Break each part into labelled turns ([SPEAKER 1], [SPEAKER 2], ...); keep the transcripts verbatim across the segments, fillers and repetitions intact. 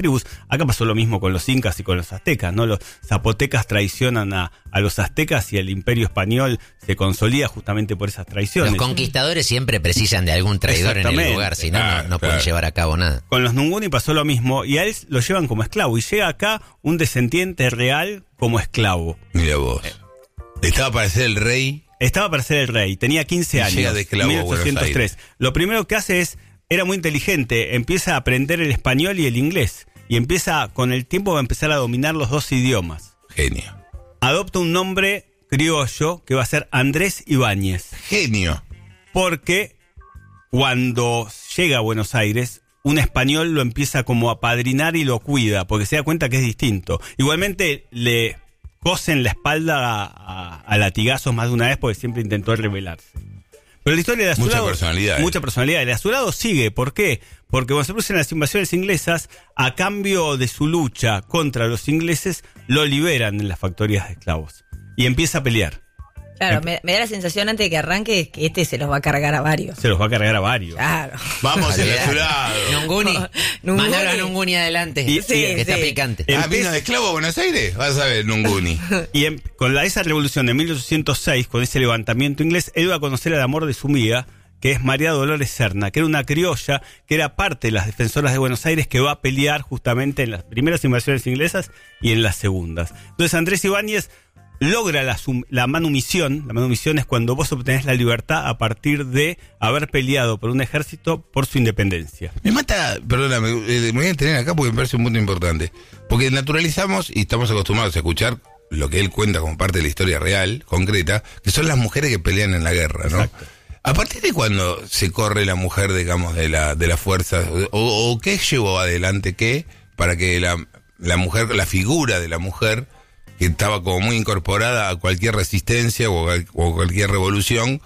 [SPEAKER 1] tribus. Acá pasó lo mismo con los incas y con los aztecas, ¿no? Los zapotecas traicionan a, a los aztecas y el imperio español se consolida justamente por esas traiciones.
[SPEAKER 2] Los conquistadores siempre precisan de algún traidor en el lugar, si no,
[SPEAKER 1] claro,
[SPEAKER 2] no, no
[SPEAKER 1] claro.
[SPEAKER 2] pueden llevar a cabo nada.
[SPEAKER 1] Con los Nunguni pasó lo mismo y a él lo llevan como esclavo y llega acá un descendiente real como esclavo.
[SPEAKER 3] Mira vos. Estaba para ser el rey.
[SPEAKER 1] Estaba para ser el rey, tenía quince
[SPEAKER 3] Y
[SPEAKER 1] años.
[SPEAKER 3] llega de esclavo a
[SPEAKER 1] mil ochocientos tres.
[SPEAKER 3] Buenos Aires.
[SPEAKER 1] Lo primero que hace es, era muy inteligente, empieza a aprender el español y el inglés. Y empieza, con el tiempo va a empezar a dominar los dos idiomas.
[SPEAKER 3] Genio.
[SPEAKER 1] Adopta un nombre criollo que va a ser Andrés Ibáñez.
[SPEAKER 3] Genio.
[SPEAKER 1] Porque cuando llega a Buenos Aires, un español lo empieza como a padrinar y lo cuida, porque se da cuenta que es distinto. Igualmente le cosen la espalda a, a, a latigazos más de una vez porque siempre intentó rebelarse. Pero la historia de Azulado...
[SPEAKER 3] Mucha personalidad.
[SPEAKER 1] Mucha
[SPEAKER 3] eh.
[SPEAKER 1] personalidad. El Azulado sigue. ¿Por qué? Porque cuando se producen las invasiones inglesas, a cambio de su lucha contra los ingleses, lo liberan en las factorías de esclavos. Y empieza a pelear.
[SPEAKER 4] Claro, me, me da la sensación antes de que arranque que este se los va a cargar a varios.
[SPEAKER 1] Se los va a cargar a varios.
[SPEAKER 4] Claro.
[SPEAKER 3] Vamos el Azulado.
[SPEAKER 2] Nunguni.
[SPEAKER 4] Nunguni.
[SPEAKER 2] Mandalo a Nunguni adelante.
[SPEAKER 1] Y-
[SPEAKER 2] sí,
[SPEAKER 1] sí,
[SPEAKER 2] que está
[SPEAKER 4] sí.
[SPEAKER 2] picante.
[SPEAKER 3] Ah, ¿vino de esclavo a Buenos Aires? Vas a ver, Nunguni.
[SPEAKER 1] Y en- con la, esa revolución de mil ochocientos seis, con ese levantamiento inglés, él va a conocer el amor de su amiga, que es María Dolores Serna, que era una criolla, que era parte de las defensoras de Buenos Aires, que va a pelear justamente en las primeras invasiones inglesas y en las segundas. Entonces Andrés Ibáñez logra la, sum- la manumisión. La manumisión es cuando vos obtenés la libertad a partir de haber peleado por un ejército por su independencia.
[SPEAKER 3] Me mata, perdóname, eh, me voy a tener acá porque me parece un punto importante. Porque naturalizamos y estamos acostumbrados a escuchar lo que él cuenta como parte de la historia real, concreta, que son las mujeres que pelean en la guerra, ¿no?
[SPEAKER 1] Exacto.
[SPEAKER 3] A partir de cuando se corre la mujer, digamos, de la de las fuerzas, o, o qué llevó adelante qué, para que la, la mujer, la figura de la mujer, que estaba como muy incorporada a cualquier resistencia o a, o cualquier revolución,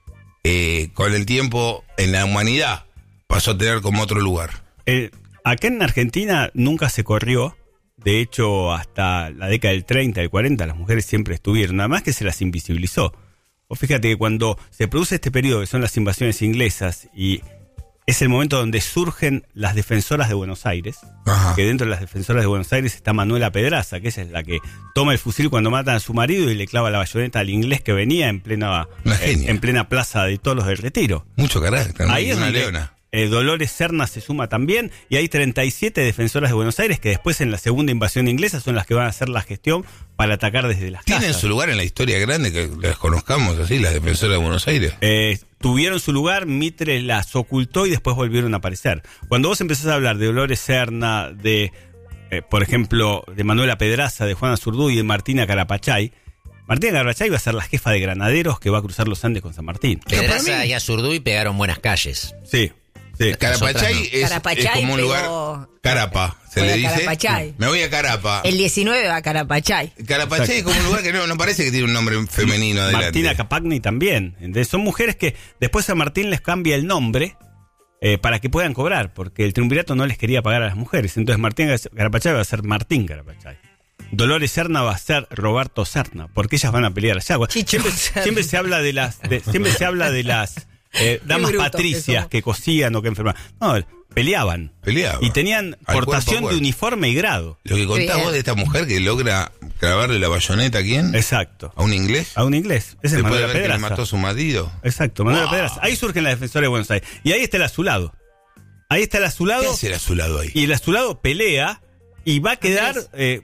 [SPEAKER 3] eh, con el tiempo en la humanidad pasó a tener como otro lugar.
[SPEAKER 1] Eh, acá en Argentina nunca se corrió. De hecho, hasta la década del treinta, del cuarenta, las mujeres siempre estuvieron. Nada más que se las invisibilizó. O fíjate que cuando se produce este periodo, que son las invasiones inglesas, y es el momento donde surgen las defensoras de Buenos Aires,
[SPEAKER 3] Ajá.
[SPEAKER 1] que dentro de las defensoras de Buenos Aires está Manuela Pedraza, que esa es la que toma el fusil cuando matan a su marido y le clava la bayoneta al inglés que venía en plena,
[SPEAKER 3] Una
[SPEAKER 1] eh,
[SPEAKER 3] genia.
[SPEAKER 1] en plena plaza de Toros del Retiro.
[SPEAKER 3] Mucho carácter,
[SPEAKER 1] Ahí es
[SPEAKER 3] una
[SPEAKER 1] donde
[SPEAKER 3] leona.
[SPEAKER 1] eh, Dolores Serna se suma también, y hay treinta y siete defensoras de Buenos Aires que después en la segunda invasión inglesa son las que van a hacer la gestión para atacar desde las
[SPEAKER 3] ¿Tienen
[SPEAKER 1] casas.
[SPEAKER 3] su lugar en la historia grande que las conozcamos así, las defensoras de Buenos Aires?
[SPEAKER 1] Eh, tuvieron su lugar, Mitre las ocultó y después volvieron a aparecer. Cuando vos empezás a hablar de Dolores Serna, de, eh, por ejemplo, de Manuela Pedraza, de Juana Zurduy y de Martina Carapachay, Martina Carapachay va a ser la jefa de granaderos que va a cruzar los Andes con San Martín.
[SPEAKER 2] Pedraza y Azurduy pegaron buenas calles.
[SPEAKER 1] Sí, sí.
[SPEAKER 3] Carapachay
[SPEAKER 2] no.
[SPEAKER 3] es,
[SPEAKER 4] Carapachay
[SPEAKER 3] es como un
[SPEAKER 4] pegó-
[SPEAKER 3] lugar... Carapa, se
[SPEAKER 4] Voy
[SPEAKER 3] le
[SPEAKER 4] a
[SPEAKER 3] dice.
[SPEAKER 4] Carapachay.
[SPEAKER 3] Me voy a Carapa.
[SPEAKER 4] El diecinueve va a Carapachay.
[SPEAKER 3] Carapachay es como un lugar que no, no parece que tiene un nombre femenino adelante.
[SPEAKER 1] Martina Capagni también. Entonces, son mujeres que después a Martín les cambia el nombre eh, para que puedan cobrar, porque el triunvirato no les quería pagar a las mujeres. Entonces Martín Carapachay va a ser Martín Carapachay. Dolores Serna va a ser Roberto Serna, porque ellas van a pelear allá.
[SPEAKER 4] Chicho
[SPEAKER 1] Siempre,
[SPEAKER 4] Serna.
[SPEAKER 1] siempre se habla de las, de- siempre se habla de las eh, damas
[SPEAKER 4] brutos
[SPEAKER 1] patricias
[SPEAKER 4] que
[SPEAKER 1] que cosían o que enfermaban. No, peleaban.
[SPEAKER 3] Peleaban.
[SPEAKER 1] Y tenían
[SPEAKER 3] Al
[SPEAKER 1] portación
[SPEAKER 3] cuerpo a
[SPEAKER 1] de
[SPEAKER 3] cuerpo.
[SPEAKER 1] uniforme y grado.
[SPEAKER 3] Lo que contás
[SPEAKER 4] Bien.
[SPEAKER 3] vos de esta mujer que logra clavarle la bayoneta a quién?
[SPEAKER 1] Exacto.
[SPEAKER 3] ¿A un inglés?
[SPEAKER 1] A un inglés. Ese es
[SPEAKER 3] Después de
[SPEAKER 1] Manuela
[SPEAKER 3] ver que le
[SPEAKER 1] Pedraza.
[SPEAKER 3] mató a su marido.
[SPEAKER 1] Exacto, Manuela
[SPEAKER 3] Wow.
[SPEAKER 1] Pedraza. Ahí surgen las defensoras de Buenos Aires. Y ahí está el azulado. Ahí está el
[SPEAKER 3] ¿Qué
[SPEAKER 1] azulado.
[SPEAKER 3] hace el azulado ahí?
[SPEAKER 1] Y el azulado pelea y va a quedar eh,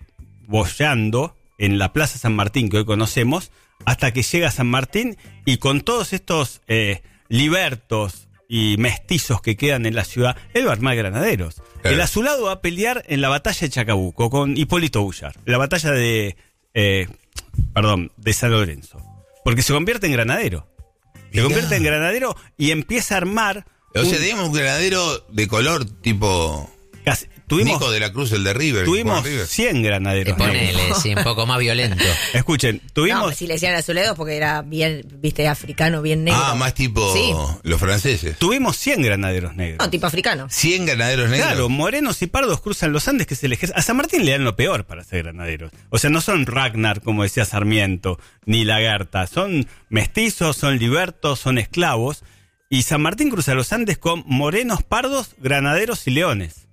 [SPEAKER 1] boyando en la Plaza San Martín que hoy conocemos, hasta que llega a San Martín, y con todos estos eh, libertos y mestizos que quedan en la ciudad, él va a armar granaderos.
[SPEAKER 3] Claro.
[SPEAKER 1] El azulado va a pelear en la batalla de Chacabuco con Hipólito Bullar, la batalla de, eh, perdón, de San Lorenzo, porque se convierte en granadero. Se
[SPEAKER 3] Mirá.
[SPEAKER 1] convierte en granadero y empieza a armar.
[SPEAKER 3] O sea,
[SPEAKER 1] un-
[SPEAKER 3] teníamos un granadero de color tipo
[SPEAKER 1] casi- tuvimos
[SPEAKER 3] Nico de la Cruz, el de River.
[SPEAKER 1] tuvimos
[SPEAKER 3] Juan River.
[SPEAKER 1] cien granaderos.
[SPEAKER 2] Ponele,
[SPEAKER 1] negros.
[SPEAKER 2] sí, un poco más violento.
[SPEAKER 1] Escuchen,
[SPEAKER 4] No,
[SPEAKER 1] tuvimos
[SPEAKER 4] pues si le decían azuledos porque era bien, viste, africano, bien negro.
[SPEAKER 3] Ah, más tipo
[SPEAKER 4] Sí.
[SPEAKER 3] los franceses.
[SPEAKER 1] tuvimos cien granaderos negros.
[SPEAKER 4] No, tipo africano.
[SPEAKER 3] cien granaderos negros.
[SPEAKER 1] Claro, morenos y pardos cruzan los Andes, que se les... A San Martín le dan lo peor para ser granaderos. O sea, no son Ragnar, como decía Sarmiento, ni Lagarta. Son mestizos, son libertos, son esclavos. Y San Martín cruza los Andes con morenos, pardos, granaderos y leones.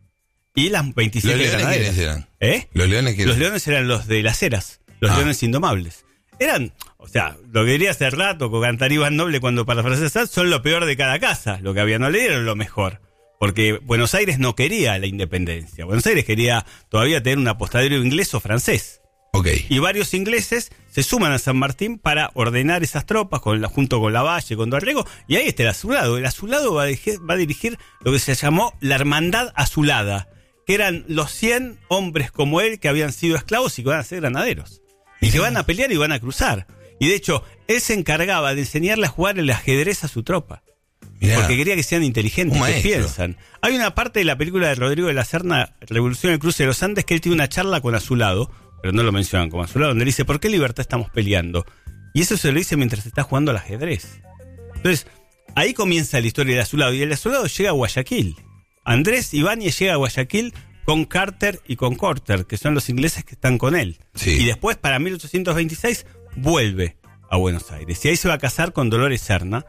[SPEAKER 1] y las veintisiete
[SPEAKER 3] ¿Los leones
[SPEAKER 1] granaderas.
[SPEAKER 3] quiénes eran?
[SPEAKER 1] ¿Eh?
[SPEAKER 3] ¿Los leones quiénes?
[SPEAKER 1] Los leones eran los de las Heras, los
[SPEAKER 3] Ah.
[SPEAKER 1] leones indomables. Eran, o sea, lo que diría hace rato, con cantar Iván Noble cuando parafrasear, son lo peor de cada casa. Lo que había no le dieron lo mejor. Porque Buenos Aires no quería la independencia. Buenos Aires quería todavía tener un apostadero inglés o francés.
[SPEAKER 3] Ok.
[SPEAKER 1] Y varios ingleses se suman a San Martín para ordenar esas tropas con la, junto con Lavalle, con Dorrego, y ahí está el azulado. El azulado va a, dirigir, va a dirigir lo que se llamó la Hermandad Azulada, que eran los cien hombres como él que habían sido esclavos y que van a ser granaderos. Y que van a pelear y van a cruzar. Y de hecho, él se encargaba de enseñarle a jugar el ajedrez a su tropa.
[SPEAKER 3] Mirá.
[SPEAKER 1] Porque quería que sean inteligentes,
[SPEAKER 3] Un
[SPEAKER 1] que
[SPEAKER 3] maestro.
[SPEAKER 1] piensan. Hay una parte de la película de Rodrigo de la Serna, Revolución del Cruce de los Andes, que él tiene una charla con Azulado, pero no lo mencionan como Azulado, donde le dice, ¿por qué libertad estamos peleando? Y eso se lo dice mientras está jugando al ajedrez. Entonces, ahí comienza la historia del Azulado, y el Azulado llega a Guayaquil. Andrés Ibáñez llega a Guayaquil con Carter y con Corter, que son los ingleses que están con él.
[SPEAKER 3] Sí.
[SPEAKER 1] Y después, para mil ochocientos veintiséis, vuelve a Buenos Aires. Y ahí se va a casar con Dolores Serna.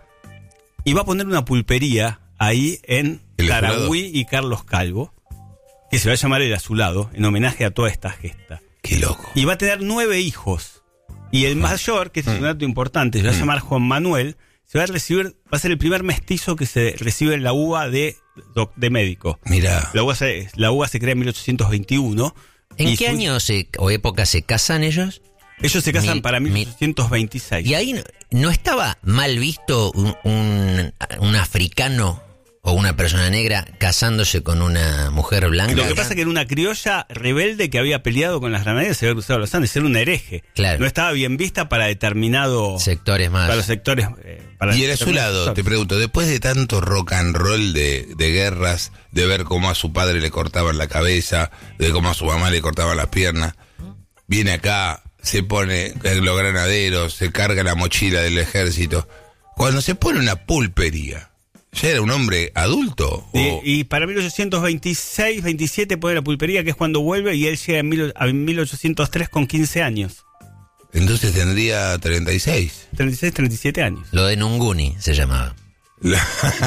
[SPEAKER 1] Y va a poner una pulpería ahí en
[SPEAKER 3] ¿El
[SPEAKER 1] Taragüí y Carlos Calvo, que se va a llamar El Azulado, en homenaje a toda esta gesta.
[SPEAKER 3] Qué loco.
[SPEAKER 1] Y va a tener nueve hijos. Y el mayor, que este es un dato importante, se va a llamar Juan Manuel, se va a recibir, va a ser el primer mestizo que se recibe en la U B A de, de médico.
[SPEAKER 3] Mirá.
[SPEAKER 1] La U B A se, la U B A se crea en mil ochocientos veintiuno.
[SPEAKER 2] ¿En
[SPEAKER 1] y
[SPEAKER 2] qué
[SPEAKER 1] su-
[SPEAKER 2] año se, o época se casan ellos?
[SPEAKER 1] Ellos se casan
[SPEAKER 2] Mi-
[SPEAKER 1] para
[SPEAKER 2] mi-
[SPEAKER 1] mil ochocientos veintiséis.
[SPEAKER 2] Y ahí no, ¿no estaba mal visto un, un, un africano o una persona negra casándose con una mujer blanca?
[SPEAKER 1] Lo que pasa es que era una criolla rebelde que había peleado con las granaderas y se había cruzado los Andes, era un hereje.
[SPEAKER 2] Claro.
[SPEAKER 1] No estaba bien vista para determinado...
[SPEAKER 2] Sectores más.
[SPEAKER 1] Para los sectores... eh, para
[SPEAKER 3] Y el
[SPEAKER 1] determinados
[SPEAKER 3] azulado, te
[SPEAKER 1] sectores.
[SPEAKER 3] pregunto, después de tanto rock and roll de, de guerras, de ver cómo a su padre le cortaban la cabeza, de cómo a su mamá le cortaban las piernas, viene acá, se pone los granaderos, se carga la mochila del ejército. Cuando se pone una pulpería, ¿ya era un hombre adulto?
[SPEAKER 1] Y,
[SPEAKER 3] o-
[SPEAKER 1] y para mil ochocientos veintiséis, veintisiete pone la pulpería, que es cuando vuelve, y él llega en mil, a mil ochocientos tres con quince años.
[SPEAKER 3] Entonces tendría treinta y seis.
[SPEAKER 1] treinta y seis, treinta y siete años.
[SPEAKER 2] Lo de Nunguni se llamaba.
[SPEAKER 3] La-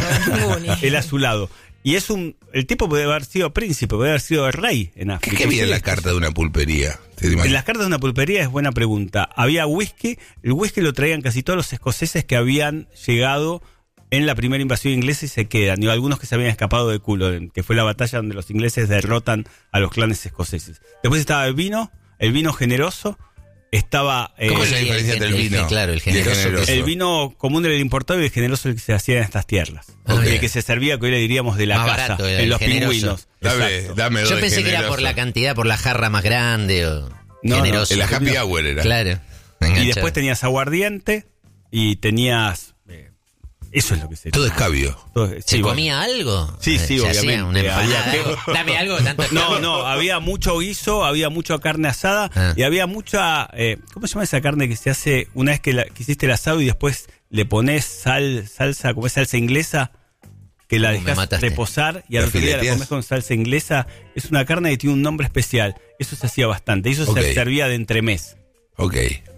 [SPEAKER 1] El azulado. Y es un... El tipo puede haber sido príncipe, puede haber sido rey en
[SPEAKER 3] ¿Qué,
[SPEAKER 1] África.
[SPEAKER 3] qué había en
[SPEAKER 1] Sí,
[SPEAKER 3] la carta de una pulpería? ¿Te imaginas?
[SPEAKER 1] En las cartas de una pulpería es buena pregunta. Había whisky, el whisky lo traían casi todos los escoceses que habían llegado en la primera invasión inglesa y se quedan, y algunos que se habían escapado de Culloden, que fue la batalla donde los ingleses derrotan a los clanes escoceses. Después estaba el vino, el vino generoso, estaba... eh,
[SPEAKER 3] ¿Cómo es la
[SPEAKER 2] sería
[SPEAKER 3] diferencia
[SPEAKER 2] el-
[SPEAKER 3] entre el
[SPEAKER 2] el-
[SPEAKER 3] vino?
[SPEAKER 2] claro, el
[SPEAKER 3] y
[SPEAKER 2] generoso que es-
[SPEAKER 1] el vino común era el importado y el generoso el que se hacía en estas tierras.
[SPEAKER 2] Ah,
[SPEAKER 1] el
[SPEAKER 2] bien.
[SPEAKER 1] que se servía, que hoy le diríamos de la
[SPEAKER 2] Más
[SPEAKER 1] casa,
[SPEAKER 2] barato era
[SPEAKER 1] en
[SPEAKER 2] el
[SPEAKER 1] los
[SPEAKER 2] generoso.
[SPEAKER 1] pingüinos.
[SPEAKER 3] Dame,
[SPEAKER 1] Exacto.
[SPEAKER 3] dame dos
[SPEAKER 2] Yo
[SPEAKER 3] de
[SPEAKER 2] pensé que era
[SPEAKER 3] generoso.
[SPEAKER 2] por la cantidad, por la jarra más grande o
[SPEAKER 1] No, no,
[SPEAKER 2] generoso.
[SPEAKER 3] En la happy hour era.
[SPEAKER 2] Claro.
[SPEAKER 1] Y después tenías aguardiente y tenías... eh, eso es lo que se...
[SPEAKER 3] Todo escabio.
[SPEAKER 1] todo-
[SPEAKER 2] ¿Se
[SPEAKER 1] sí, bueno.
[SPEAKER 2] comía algo?
[SPEAKER 1] Sí, sí,
[SPEAKER 2] ¿Se hacía
[SPEAKER 1] obviamente.
[SPEAKER 2] una empanada?
[SPEAKER 1] Había-
[SPEAKER 2] algo? Dame algo, tanto
[SPEAKER 1] No,
[SPEAKER 2] escabio.
[SPEAKER 1] no, había mucho guiso, había mucha carne asada
[SPEAKER 2] Ah.
[SPEAKER 1] y había mucha... eh, ¿Cómo se llama esa carne que se hace una vez que, la, que hiciste el asado y después le pones sal, salsa, como es salsa inglesa, que la
[SPEAKER 2] Uh, me
[SPEAKER 1] dejas
[SPEAKER 2] mataste.
[SPEAKER 1] reposar y al
[SPEAKER 3] ¿La
[SPEAKER 1] otro día la
[SPEAKER 3] fileteás?
[SPEAKER 1] comes con salsa inglesa? Es una carne que tiene un nombre especial. Eso se hacía bastante. Eso
[SPEAKER 3] Ok.
[SPEAKER 1] se servía de entremés.
[SPEAKER 3] Ok.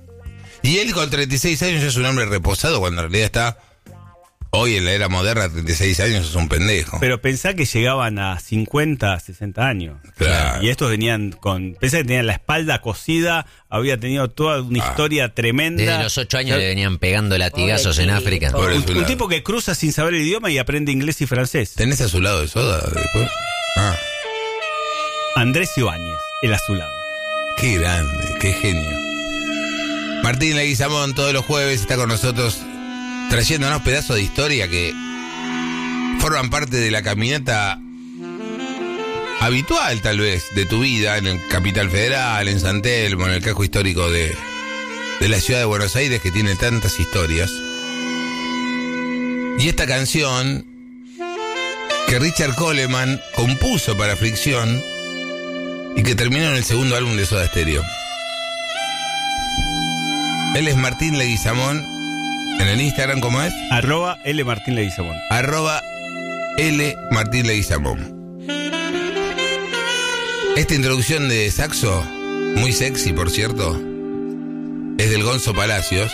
[SPEAKER 3] Y él con treinta y seis años ya es un hombre reposado cuando en realidad está... Hoy en la era moderna, treinta y seis años es un pendejo.
[SPEAKER 1] Pero pensá que llegaban a cincuenta, sesenta años.
[SPEAKER 3] Claro.
[SPEAKER 1] Y estos venían con... Pensá que tenían la espalda cosida, había tenido toda una
[SPEAKER 3] Ah.
[SPEAKER 1] historia tremenda.
[SPEAKER 2] Desde los ocho años
[SPEAKER 1] O sea,
[SPEAKER 2] le venían pegando latigazos en
[SPEAKER 4] Pobre
[SPEAKER 2] África.
[SPEAKER 4] tipo.
[SPEAKER 3] Pobre
[SPEAKER 1] Un,
[SPEAKER 3] azulado.
[SPEAKER 1] un tipo que cruza sin saber el idioma y aprende inglés y francés.
[SPEAKER 3] ¿Tenés a su lado de soda después? Ah,
[SPEAKER 1] Andrés Ibáñez, el azulado.
[SPEAKER 3] qué grande, qué genio. Martín Leguizamón todos los jueves está con nosotros trayéndonos pedazos de historia que forman parte de la caminata habitual tal vez de tu vida en el Capital Federal, en San Telmo, en el casco histórico de, de la ciudad de Buenos Aires que tiene tantas historias. Y esta canción que Richard Coleman compuso para Fricción y que terminó en el segundo álbum de Soda Stereo. Él es Martín Leguizamón. En el Instagram, ¿cómo es?
[SPEAKER 1] Arroba L. Martín Leguizamón.
[SPEAKER 3] Arroba L. Martín Leguizamón. Esta introducción de saxo, muy sexy por cierto, es del Gonzo Palacios.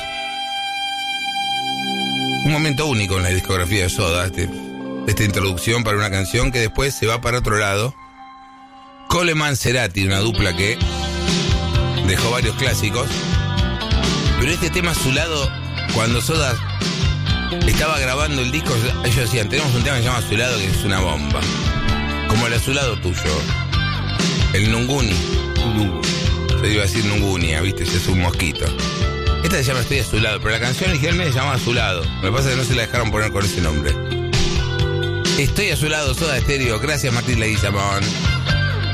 [SPEAKER 3] Un momento único en la discografía de Soda, este, esta introducción para una canción que después se va para otro lado Coleman Cerati, una dupla que dejó varios clásicos. Pero este tema Azulado, cuando Soda estaba grabando el disco, ellos decían, tenemos un tema que se llama Azulado, que es una bomba. Como el azulado tuyo. El Nunguni. Se iba a decir Nungunia, viste, ese es un mosquito. Esta se llama Estoy Azulado, pero la canción originalmente se llamaba Azulado. Lo que pasa es que no se la dejaron poner con ese nombre. Estoy Azulado, Soda Stereo. Gracias, Martín Leguizamón.